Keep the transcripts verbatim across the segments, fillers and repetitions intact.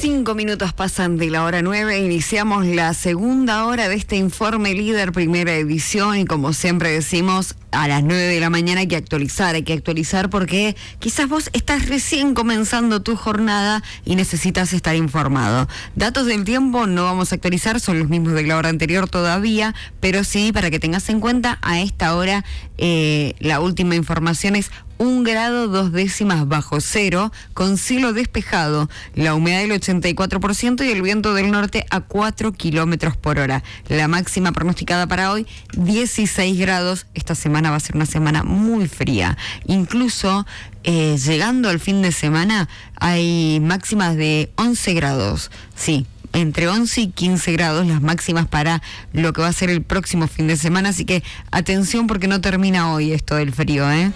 Cinco minutos pasan de la hora nueve, iniciamos la segunda hora de este Informe Líder, primera edición, y como siempre decimos, a las nueve de la mañana hay que actualizar, hay que actualizar porque quizás vos estás recién comenzando tu jornada y necesitas estar informado. Datos del tiempo no vamos a actualizar, son los mismos de la hora anterior todavía, pero sí, para que tengas en cuenta, a esta hora eh, la última información es un grado dos décimas bajo cero, con cielo despejado, la humedad del ochenta y cuatro por ciento y el viento del norte a cuatro kilómetros por hora. La máxima pronosticada para hoy, dieciséis grados. Esta semana va a ser una semana muy fría. Incluso eh, llegando al fin de semana hay máximas de once grados. Sí, entre once y quince grados las máximas para lo que va a ser el próximo fin de semana. Así que atención porque no termina hoy esto del frío, ¿eh?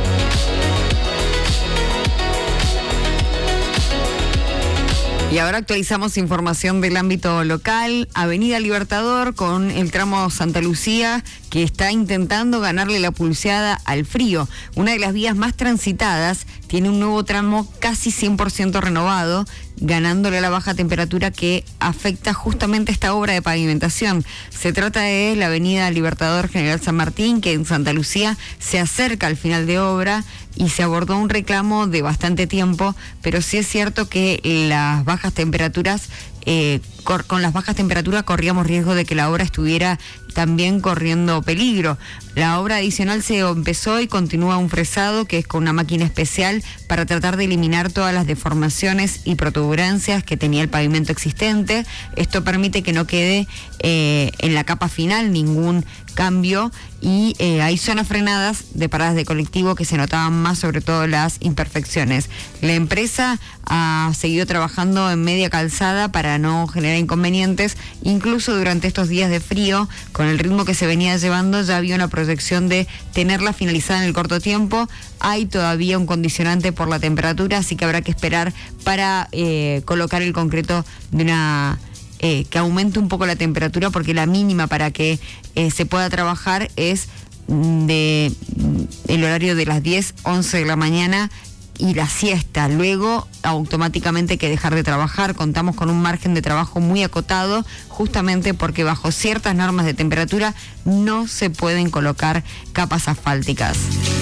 Y ahora actualizamos información del ámbito local. Avenida Libertador con el tramo Santa Lucía, que está intentando ganarle la pulseada al frío. Una de las vías más transitadas tiene un nuevo tramo casi cien por ciento renovado, ganándole a la baja temperatura que afecta justamente esta obra de pavimentación. Se trata de la avenida Libertador General San Martín, que en Santa Lucía se acerca al final de obra y se abordó un reclamo de bastante tiempo, pero sí es cierto que las bajas temperaturas, eh, cor- con las bajas temperaturas corríamos riesgo de que la obra estuviera también corriendo peligro. La obra adicional se empezó y continúa un fresado, que es con una máquina especial para tratar de eliminar todas las deformaciones y protuberancias que tenía el pavimento existente. Esto permite que no quede eh, en la capa final ningún cambio y eh, hay zonas frenadas de paradas de colectivo que se notaban más, sobre todo las imperfecciones. La empresa ha seguido trabajando en media calzada para no generar inconvenientes, incluso durante estos días de frío. Con el ritmo que se venía llevando ya había una proyección de tenerla finalizada en el corto tiempo. Hay todavía un condicionante por la temperatura, así que habrá que esperar para eh, colocar el concreto de una... Eh, que aumente un poco la temperatura, porque la mínima para que eh, se pueda trabajar es de el horario de las diez, once de la mañana y la siesta. Luego automáticamente hay que dejar de trabajar. Contamos con un margen de trabajo muy acotado, justamente porque bajo ciertas normas de temperatura no se pueden colocar capas asfálticas.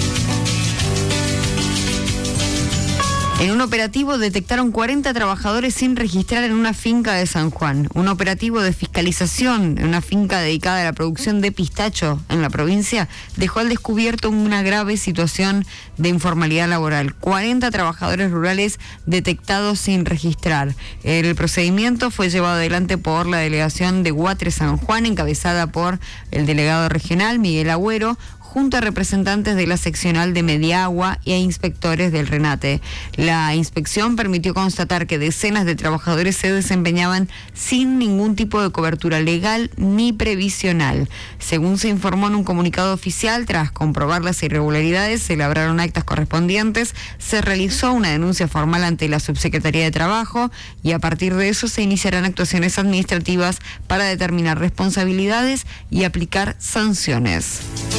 En un operativo detectaron cuarenta trabajadores sin registrar en una finca de San Juan. Un operativo de fiscalización en una finca dedicada a la producción de pistacho en la provincia dejó al descubierto una grave situación de informalidad laboral. cuarenta trabajadores rurales detectados sin registrar. El procedimiento fue llevado adelante por la delegación de Guatre San Juan, encabezada por el delegado regional Miguel Agüero, junto a representantes de la seccional de Mediagua y a inspectores del RENATE. La inspección permitió constatar que decenas de trabajadores se desempeñaban sin ningún tipo de cobertura legal ni previsional. Según se informó en un comunicado oficial, tras comprobar las irregularidades, se elaboraron actas correspondientes, se realizó una denuncia formal ante la Subsecretaría de Trabajo y a partir de eso se iniciarán actuaciones administrativas para determinar responsabilidades y aplicar sanciones.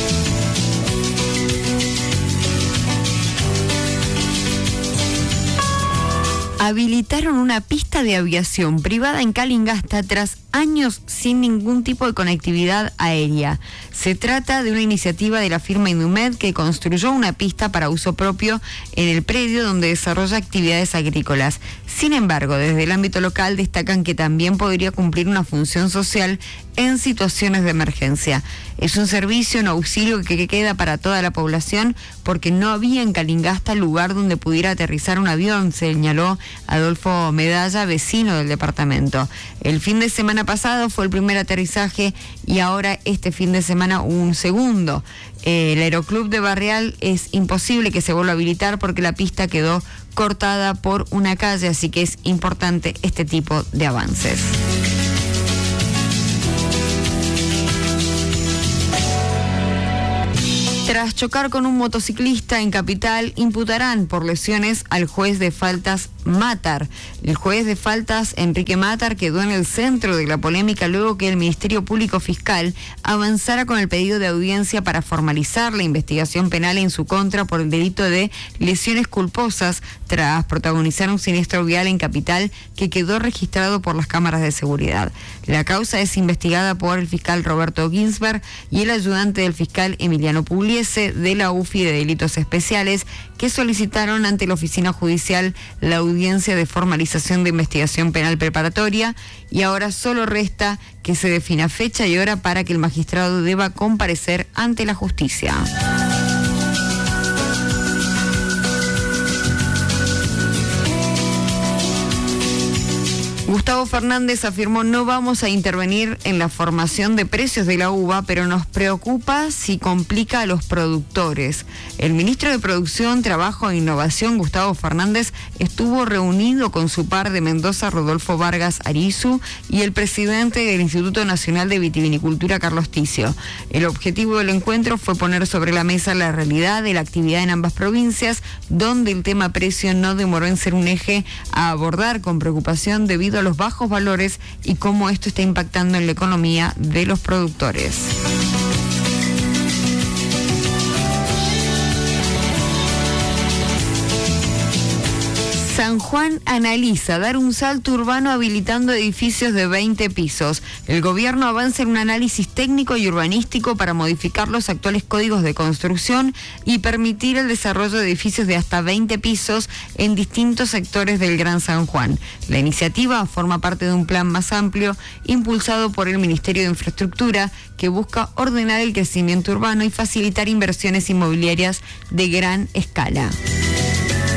Habilitaron una pista de aviación privada en Calingasta tras años sin ningún tipo de conectividad aérea. Se trata de una iniciativa de la firma Indumed, que construyó una pista para uso propio en el predio donde desarrolla actividades agrícolas. Sin embargo, desde el ámbito local destacan que también podría cumplir una función social en situaciones de emergencia. Es un servicio, un auxilio que queda para toda la población, porque no había en Calingasta lugar donde pudiera aterrizar un avión, señaló Adolfo Medalla, vecino del departamento. El fin de semana pasado fue el primer aterrizaje y ahora este fin de semana un segundo. El Aeroclub de Barreal es imposible que se vuelva a habilitar porque la pista quedó cortada por una calle, así que es importante este tipo de avances. Tras chocar con un motociclista en Capital, imputarán por lesiones al juez de faltas Matar. El juez de faltas Enrique Matar quedó en el centro de la polémica luego que el Ministerio Público Fiscal avanzara con el pedido de audiencia para formalizar la investigación penal en su contra por el delito de lesiones culposas tras protagonizar un siniestro vial en Capital que quedó registrado por las cámaras de seguridad. La causa es investigada por el fiscal Roberto Ginsberg y el ayudante del fiscal Emiliano Pugliese de la U F I de Delitos Especiales, que solicitaron ante la oficina judicial la audiencia de formalización de investigación penal preparatoria, y ahora solo resta que se defina fecha y hora para que el magistrado deba comparecer ante la justicia. Gustavo Fernández afirmó: no vamos a intervenir en la formación de precios de la uva, pero nos preocupa si complica a los productores. El ministro de Producción, Trabajo e Innovación, Gustavo Fernández, estuvo reunido con su par de Mendoza, Rodolfo Vargas Arizu, y el presidente del Instituto Nacional de Vitivinicultura, Carlos Ticio. El objetivo del encuentro fue poner sobre la mesa la realidad de la actividad en ambas provincias, donde el tema precio no demoró en ser un eje a abordar con preocupación debido a los bajos valores y cómo esto está impactando en la economía de los productores. San Juan analiza dar un salto urbano habilitando edificios de veinte pisos. El gobierno avanza en un análisis técnico y urbanístico para modificar los actuales códigos de construcción y permitir el desarrollo de edificios de hasta veinte pisos en distintos sectores del Gran San Juan. La iniciativa forma parte de un plan más amplio impulsado por el Ministerio de Infraestructura, que busca ordenar el crecimiento urbano y facilitar inversiones inmobiliarias de gran escala.